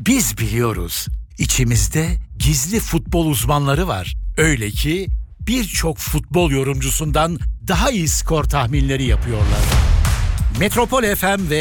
Biz biliyoruz. İçimizde gizli futbol uzmanları var. Öyle ki birçok futbol yorumcusundan daha iyi skor tahminleri yapıyorlar. Metropol FM ve